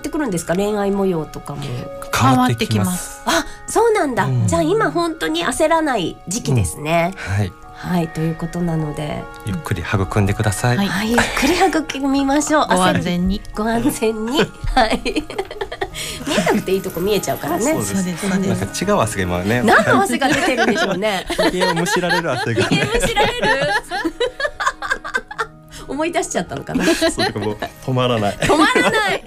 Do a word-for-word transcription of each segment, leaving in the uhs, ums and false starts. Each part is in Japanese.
ってくるんですか？恋愛模様とかも変わってきます。 あ、そうなんだ、 うん、 じゃあ今本当に焦らない時期ですね、 うん、はいはい、ということなのでゆっくり育んでください、 はいはい、ゆっくり育みましょう。 ご安全にご安全にはい見えなくていいとこ見えちゃうからね。 そうですそうです。なんか違う汗がね、 何の汗が出てるんでしょうね。 ひげをむしられる汗が、ね、 ひげむしられる思い出しちゃったのかな。 そうか、もう止まらない止まらない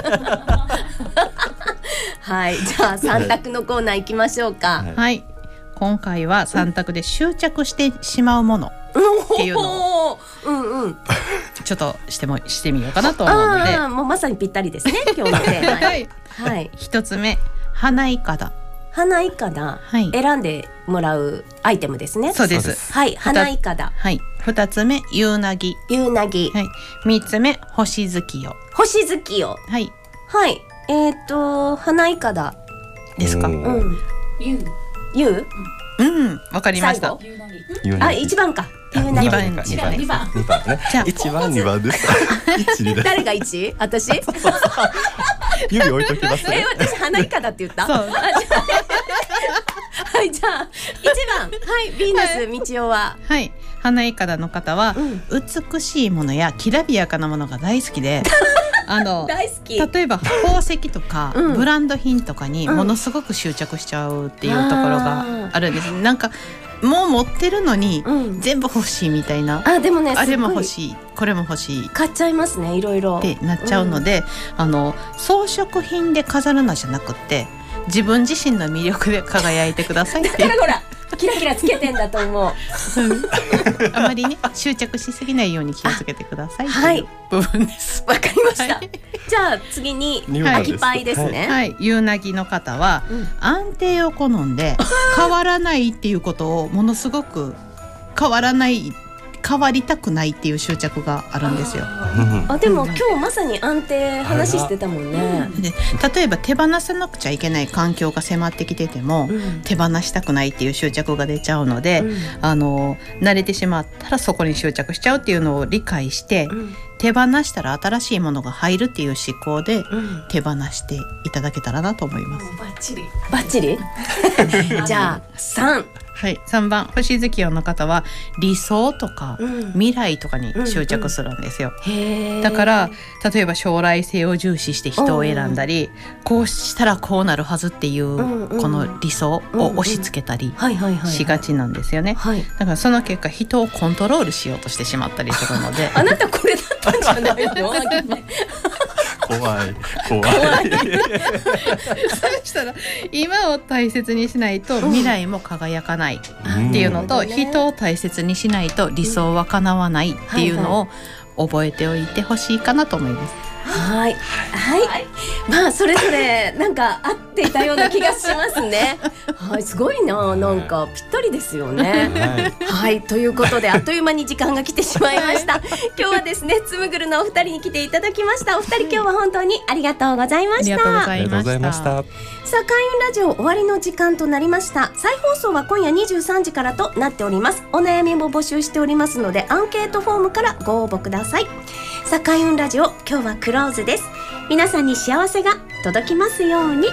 はい、じゃあさん択のコーナー行きましょうか。 はい、はい、今回はさん択で執着してしまうものっていうのを、うんうん、ちょっとしてもしてみようかなと思うので、 あ、もうまさにぴったりですね今日のテーマはい、はい、一つ目、花いかだ。 花いかだ、はい、選んでもらうアイテムですね。 そうです。 はい、花いかだ。 はい。二つ目、夕なぎ。 夕なぎ。 はい。三つ目、星月夜。 星月夜。 はい。 はい。えっと花いかだですか。うん。 夕。夕。 うん。わかりました。 あ、一番か。 二番。 二番。二番ね。じゃあ一番二番です。 誰が一？私？ 指置いときます。 え、私花いかだって言った。そう。はい、じゃあ一番、はい、ヴィーナスみちおは、 はい、花いかだの方は、うん、美しいものやきらびやかなものが大好きであの大好き。 例えば宝石とか、うん、ブランド品とかにものすごく執着しちゃうっていうところがあるんです、うん、なんかもう持ってるのに、うん、全部欲しいみたいな。 あ、でもね、 あれも欲しい、これも欲しい、 買っちゃいますね、いろいろってなっちゃうので、うん、あの装飾品で飾るのじゃなくって自分自身の魅力で輝いてくださいって。 だからほらキラキラつけてんだと思うあまりね執着しすぎないように気をつけてくださいという部分です。 わ、はい、かりました、はい、じゃあ次に秋パイですね。 はい、夕なぎの方は、うん、安定を好んで変わらないっていうことをものすごく変わらない変わりたくないっていう執着があるんですよ。 あ、でも今日まさに安定話してたもんね。 で、例えば手放さなくちゃいけない環境が迫ってきてても、うん、手放したくないっていう執着が出ちゃうので、うん、あの慣れてしまったらそこに執着しちゃうっていうのを理解して、うん、手放したら新しいものが入るっていう思考で、うん、手放していただけたらなと思います。 バッチリバッチリじゃあさん、 はい、さんばん、星月夜の方は理想とか、うん、未来とかに執着するんですよ、うんうん、だから例えば将来性を重視して人を選んだり、こうしたらこうなるはずっていう、うんうん、この理想を押し付けたりしがちなんですよね。だからその結果人をコントロールしようとしてしまったりするのであなたこれだったんじゃないの怖い怖いそうしたら今を大切にしないと未来も輝かないっていうのと、うん、人を大切にしないと理想は叶わないっていうのを覚えておいてほしいかなと思います。 はい、はいはい、まあそれぞれなんか合っていたような気がしますねはい、すごいな、なんかぴったりですよねはい、はい、ということであっという間に時間が来てしまいました今日はですね、つむぐるのお二人に来ていただきました。お二人今日は本当にありがとうございました。 ありがとうございました。 さあ、開運ラジオ終わりの時間となりました。再放送は今夜にじゅうさんじからとなっております。お悩みも募集しておりますのでアンケートフォームからご応募ください。さあ、開運ラジオ今日はクローズです。皆さんに幸せが届きますように。